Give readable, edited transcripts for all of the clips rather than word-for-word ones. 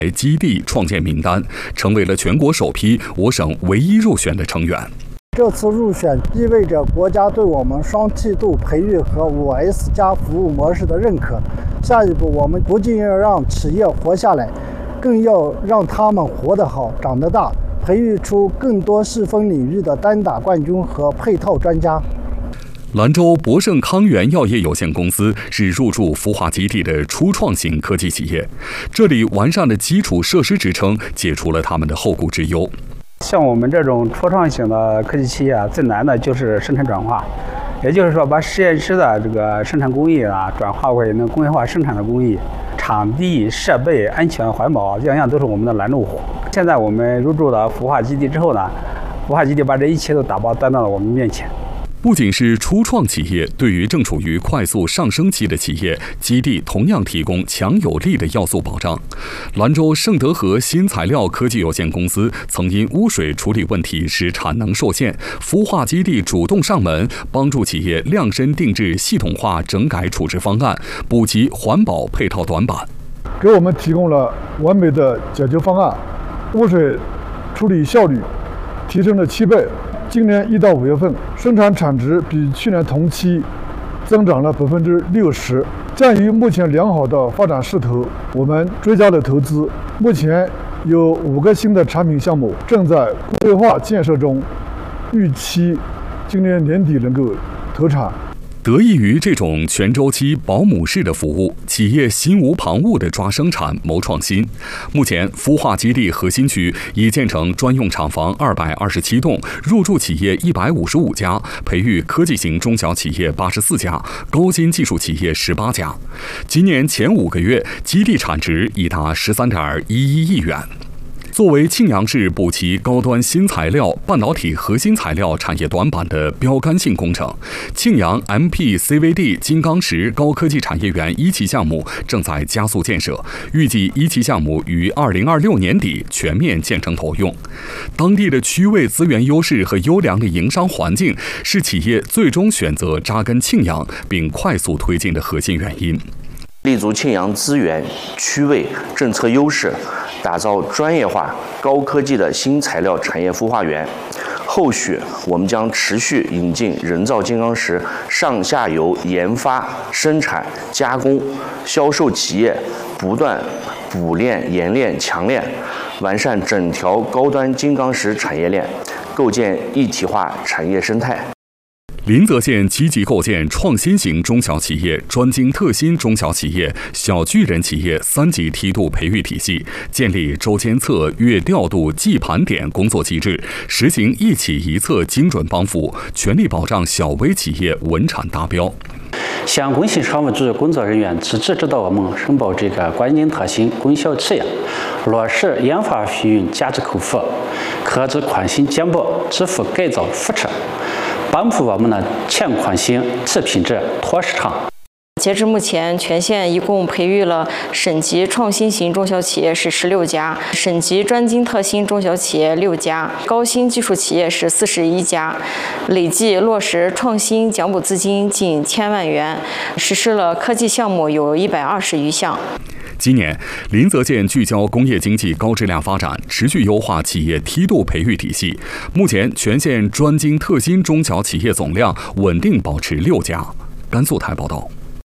基地创建名单，成为了全国首批我省唯一入选的成员。 这次入选意味着国家对我们双梯度培育和5S 加服务模式的认可。下一步，我们不仅要让企业活下来，更要让他们活得好、长得大，培育出更多细分领域的单打冠军和配套专家。 兰州博盛康源药业有限公司是入驻孵化基地的初创型科技企业，这里完善的基础设施支撑解除了他们的后顾之忧。 像我们这种初创型的科技企业最难的就是生产转化，也就是说把实验室的这个生产工艺转化为能工业化生产的工艺，场地、设备、安全、环保，样样都是我们的拦路虎。现在我们入驻了孵化基地之后呢，孵化基地把这一切都打包端到了我们面前。 不仅是初创企业，对于正处于快速上升期的企业，基地同样提供强有力的要素保障。兰州盛德和新材料科技有限公司曾因污水处理问题使产能受限，孵化基地主动上门，帮助企业量身定制系统化整改处置方案，补齐环保配套短板， 给我们提供了完美的解决方案，污水处理效率提升了7倍。今年1到5月份，生产产值比去年同期增长了60%。鉴于目前良好的发展势头，我们追加了投资，目前有5个新的产品项目正在规划建设中，预期今年年底能够投产。 得益于这种全周期保姆式的服务，企业心无旁骛地抓生产、谋创新。目前，孵化基地核心区已建成专用厂房227栋，入驻企业155家，培育科技型中小企业84家，高新技术企业18家。今年前5个月，基地产值已达13.11亿元。作为庆阳市补齐高端新材料、半导体核心材料产业短板的标杆性工程，庆阳 MPCVD 金刚石高科技产业园1期项目正在加速建设，预计1期项目于2026年底全面建成投用。当地的区位资源优势和优良的营商环境是企业最终选择扎根庆阳并快速推进的核心原因。 立足庆阳资源、区位、政策优势，打造专业化、高科技的新材料产业孵化园。后续我们将持续引进人造金刚石上下游研发、生产、加工、销售企业，不断补链、研链、强链，完善整条高端金刚石产业链，构建一体化产业生态。 临泽县积极构建创新型中小企业、专精特新中小企业、小巨人企业3级梯度培育体系，建立周监测、月调度、季盘点工作机制，实行一企一策精准帮扶，全力保障小微企业稳产达标。 向工信商务局工作人员积极指导我们申报这个关键特新中小企业，落实研发费用价值扣付、克制宽心减薄、支付改造扶持，帮扶我们的欠宽心、次品质、拖市场。 截至目前，全县一共培育了省级创新型中小企业是16家，省级专精特新中小企业6家，高新技术企业是41家，累计落实创新奖补资金近1000万元，实施了科技项目有120余项。 今年，临泽县聚焦工业经济高质量发展，持续优化企业梯度培育体系。目前，全县专精特新中小企业总量稳定保持6家。甘肃台报道。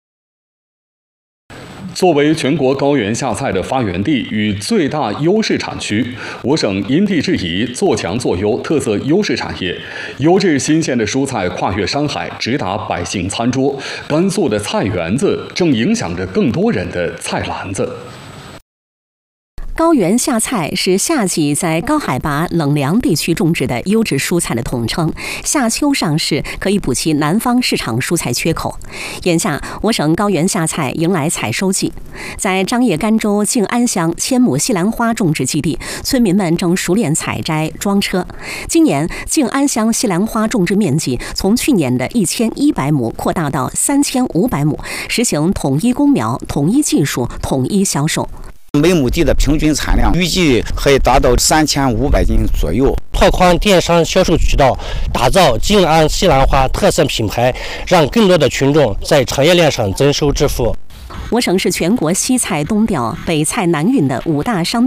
作为全国高原下菜的发源地与最大优势产区，我省因地制宜，做强做优特色优势产业，优质新鲜的蔬菜跨越山海，直达百姓餐桌。甘肃的菜园子正影响着更多人的菜篮子。 高原夏菜是夏季在高海拔冷凉地区种植的优质蔬菜的统称，夏秋上市可以补齐南方市场蔬菜缺口。眼下，我省高原夏菜迎来采收季，在张掖甘州静安乡1000亩西兰花种植基地，村民们正熟练采摘装车。今年，静安乡西兰花种植面积从去年的1100亩扩大到3500亩，实行统一供苗、统一技术、统一销售。 每亩地的平均产量预计可以达到3500斤左右。 拓宽电商销售渠道，打造静安西兰花特色品牌，让更多的群众在产业链上增收致富。 我省是全国西菜东调、北菜南运的5大商